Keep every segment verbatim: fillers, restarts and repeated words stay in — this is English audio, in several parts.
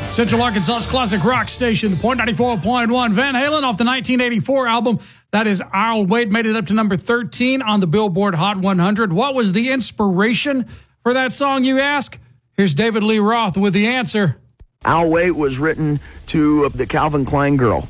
Central Arkansas's classic rock station, the Point ninety-four point one. Van Halen off the nineteen eighty-four album. That is I'll Wait, made it up to number thirteen on the Billboard Hot one hundred. What was the inspiration for that song, you ask? Here's David Lee Roth with the answer. I'll Wait was written to the Calvin Klein girl.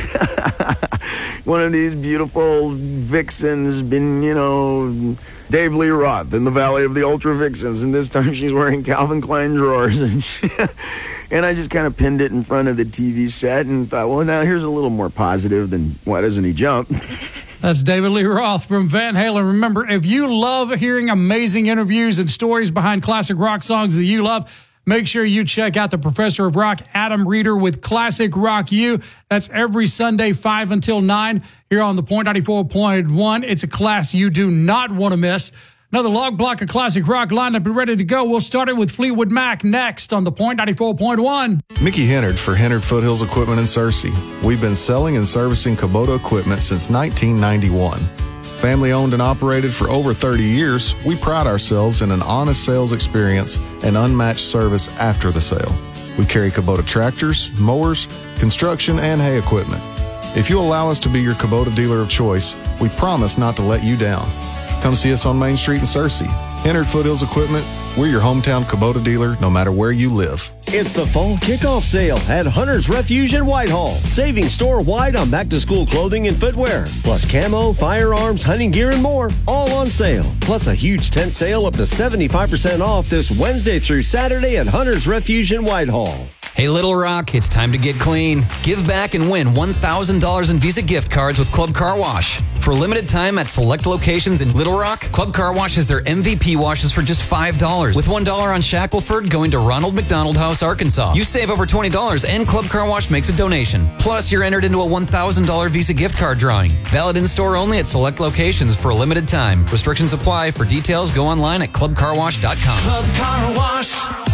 One of these beautiful vixens, been, you know, Dave Lee Roth in the Valley of the Ultra Vixens, and this time she's wearing Calvin Klein drawers. And, she, and I just kind of pinned it in front of the T V set and thought, well, now here's a little more positive than Why Doesn't He Jump? That's David Lee Roth from Van Halen. Remember, if you love hearing amazing interviews and stories behind classic rock songs that you love, make sure you check out the Professor of Rock, Adam Reeder, with Classic Rock U. That's every Sunday, five until nine, here on the Point ninety-four point one. It's a class you do not want to miss. Another log block of classic rock lined up and ready to go. We'll start it with Fleetwood Mac next on the Point ninety-four point one. Mickey Hennard for Hennard Foothills Equipment in Searcy. We've been selling and servicing Kubota equipment since nineteen ninety-one. Family owned and operated for over thirty years, we pride ourselves in an honest sales experience and unmatched service after the sale. We carry Kubota tractors, mowers, construction, and hay equipment. If you allow us to be your Kubota dealer of choice, we promise not to let you down. Come see us on Main Street in Searcy. Hennard Foothills Equipment, we're your hometown Kubota dealer no matter where you live. It's the fall kickoff sale at Hunter's Refuge in Whitehall. Saving store-wide on back-to-school clothing and footwear. Plus camo, firearms, hunting gear, and more. All on sale. Plus a huge tent sale up to seventy-five percent off this Wednesday through Saturday at Hunter's Refuge in Whitehall. Hey, Little Rock, it's time to get clean. Give back and win one thousand dollars in Visa gift cards with Club Car Wash. For a limited time at select locations in Little Rock, Club Car Wash has their M V P washes for just five dollars, with one dollar on Shackleford going to Ronald McDonald House, Arkansas. You save over twenty dollars and Club Car Wash makes a donation. Plus, you're entered into a one thousand dollars Visa gift card drawing. Valid in-store only at select locations for a limited time. Restrictions apply. For details, go online at club car wash dot com. Club Car Wash.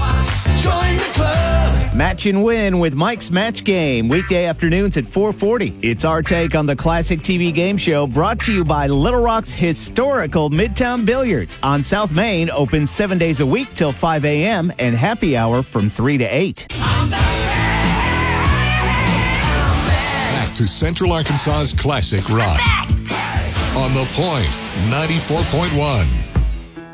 Join the club. Match and Win with Mike's Match Game, weekday afternoons at four forty. It's our take on the classic T V game show, brought to you by Little Rock's historical Midtown Billiards on South Main, open seven days a week till five a.m. and happy hour from three to eight. Back to Central Arkansas's classic rock on the Point ninety-four point one.